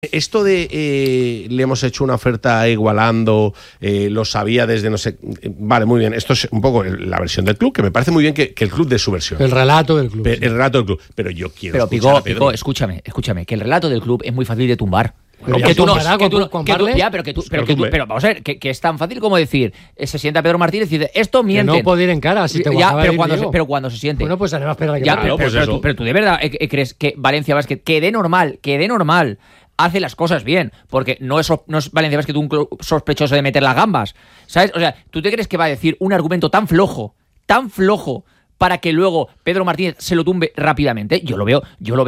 Esto de le hemos hecho una oferta igualando, lo sabía desde no sé... Vale, muy bien, esto es un poco la versión del club, que me parece muy bien que el club dé su versión. El relato del club. El relato del club. Pero yo quiero Pero escuchar a Pedro. Pico, escúchame, que el relato del club es muy fácil de tumbar. Pero vamos a ver, que es tan fácil como decir, se sienta Pedro Martínez y dice, esto miente. Que no puede ir en cara, si te ya, pero cuando se siente. Bueno, pues haremos esperar a que ya, pero tú de verdad crees que Valencia Basket, que de normal, hace las cosas bien, porque no es Valencia Basket un club sospechoso de meter las gambas, ¿sabes? O sea, ¿tú te crees que va a decir un argumento tan flojo, para que luego Pedro Martínez se lo tumbe rápidamente? Yo lo veo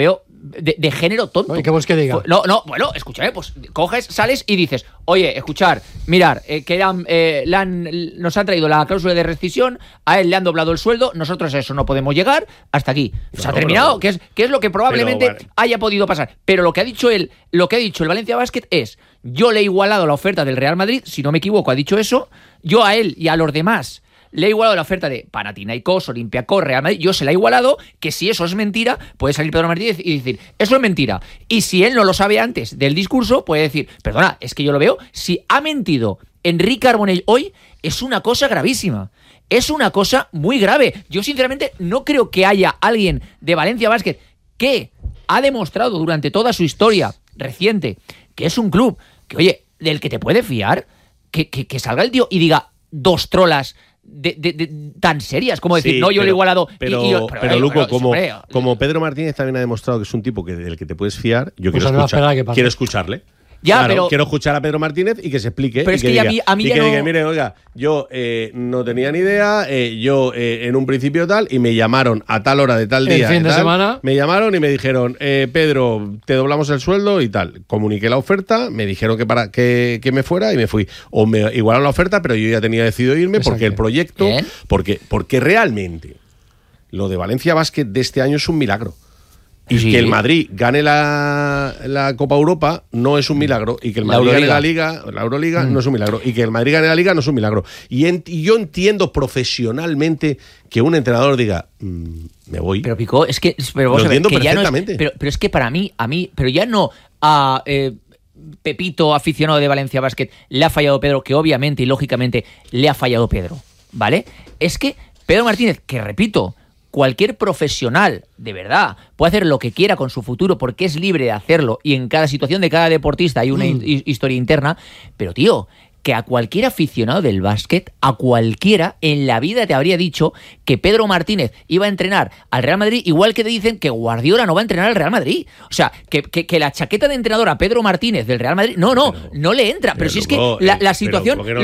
de género tonto. ¿Y qué vos que diga? Bueno, escúchame, pues coges, sales y dices, oye, mirar, que nos han traído la cláusula de rescisión, a él le han doblado el sueldo, nosotros a eso no podemos llegar, hasta aquí. Se ha terminado, que es lo que probablemente haya podido pasar. Pero lo que ha dicho el Valencia Basket es, yo le he igualado la oferta del Real Madrid, si no me equivoco, ha dicho eso, yo a él y a los demás le he igualado la oferta de Panathinaikos, Olympiacos, Real Madrid. Yo se la he igualado, que si eso es mentira, puede salir Pedro Martínez y decir, eso es mentira. Y si él no lo sabe antes del discurso, puede decir, perdona, es que yo lo veo. Si ha mentido Enrique Carbonell hoy, es una cosa gravísima. Es una cosa muy grave. Yo, sinceramente, no creo que haya alguien de Valencia Basket que ha demostrado durante toda su historia reciente que es un club que, oye, del que te puede fiar, que salga el tío y diga dos trolas tan serias, como decir, yo le he igualado. Pero Luco, como Pedro Martínez también ha demostrado que es un tipo del que te puedes fiar, yo pues quiero escucharle. Quiero escuchar a Pedro Martínez y que se explique. Pero es que diga, a mí diga, mire, oiga, yo no tenía ni idea, yo en un principio tal, y me llamaron a tal hora de tal día. El fin de semana. Me llamaron y me dijeron, Pedro, te doblamos el sueldo y tal. Comuniqué la oferta, me dijeron que me fuera y me fui. O me igualaron la oferta, pero yo ya tenía decidido irme. Exacto. Porque el proyecto, porque realmente lo de Valencia Basket de este año es un milagro. Y que el Madrid gane la Copa Europa no es un milagro. Y que el Madrid gane la Euroliga no es un milagro. Y que el Madrid gane la Liga no es un milagro. Y yo entiendo profesionalmente que un entrenador diga, me voy. Pero Pico, es que... Pero lo entiendo que perfectamente. Ya no pero es que para mí, pero ya no a Pepito, aficionado de Valencia Basket, le ha fallado Pedro, que obviamente y lógicamente le ha fallado Pedro, ¿vale? Es que Pedro Martínez, que repito, cualquier profesional, de verdad, puede hacer lo que quiera con su futuro porque es libre de hacerlo y en cada situación de cada deportista hay una historia interna, pero tío, que a cualquier aficionado del básquet, a cualquiera en la vida te habría dicho que Pedro Martínez iba a entrenar al Real Madrid, igual que te dicen que Guardiola no va a entrenar al Real Madrid. O sea, que la chaqueta de entrenador a Pedro Martínez del Real Madrid, no le entra. Pero si es que la situación... yo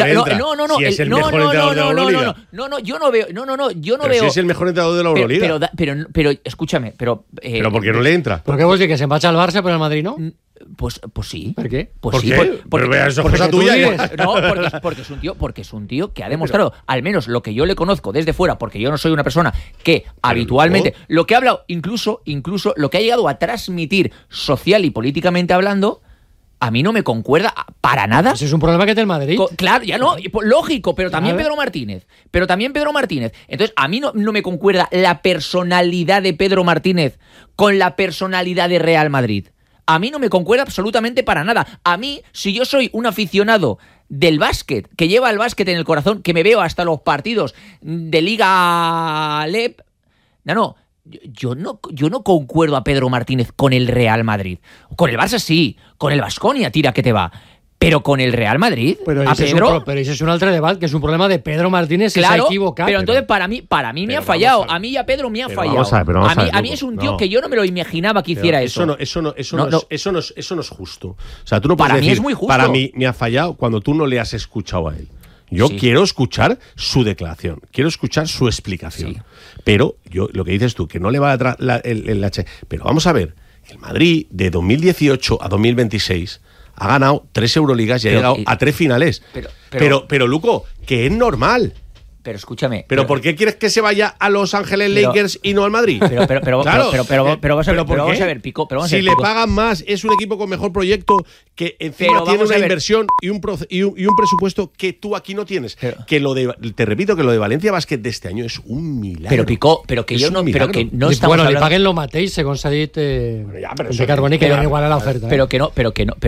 no veo... Si es el mejor entrenador de la Euroliga. Pero escúchame, pero ¿por qué no le entra? ¿Por qué vos dices que se empacha el Barça pero el Madrid no? Pues sí. ¿Por qué? Pues ¿Por sí. qué? Porque eso es cosa tuya. No, porque es un tío que ha demostrado, al menos lo que yo le conozco desde fuera, porque yo no soy una persona que habitualmente, lo que ha hablado, incluso lo que ha llegado a transmitir social y políticamente hablando, a mí no me concuerda para nada. Ese es un problema que tiene el Madrid. Claro, ya no, lógico, pero también Pedro Martínez. Entonces, a mí no me concuerda la personalidad de Pedro Martínez con la personalidad de Real Madrid. A mí no me concuerda absolutamente para nada. A mí, si yo soy un aficionado del básquet, que lleva el básquet en el corazón, que me veo hasta los partidos de Liga LEP, yo no concuerdo a Pedro Martínez con el Real Madrid. Con el Barça sí, con el Baskonia tira que te va. Pero con el Real Madrid, pero a Pedro... Pero ese es un altre debat, que es un problema de Pedro Martínez, claro, se ha equivocado. Pero entonces para mí me ha fallado. A mí y a Pedro me ha fallado. A mí es un tío que yo no me lo imaginaba que hiciera eso. Eso no es justo. O sea, tú no puedes para decir, mí es muy justo. Para mí me ha fallado cuando tú no le has escuchado a él. Yo quiero escuchar su declaración, quiero escuchar su explicación. Sí. Pero lo que dices tú, que no le va a dar pero vamos a ver, el Madrid de 2018 a 2026 ha ganado 3 Euroligas y ha llegado a 3 finales. Pero Luco, que es normal. Pero escúchame. ¿Pero por qué quieres que se vaya a Los Ángeles Lakers y no al Madrid? Pero Claro. vamos a ver, ¿por vamos qué? a ver, Pico. Pero vamos a Si ver, le Pico. pagan más, es un equipo con mejor proyecto que Pero encima tiene vamos a una ver. inversión y un presupuesto que tú aquí no tienes. Te repito que lo de Valencia Basket de este año es un milagro. Pero Pico, pero que Es yo un no, milagro. pero que no Y estamos bueno, li hablando. paguen lo matéis, se concedit Bueno, ya, pero de eso- Carboni, que pero- viene igual a la oferta. Pero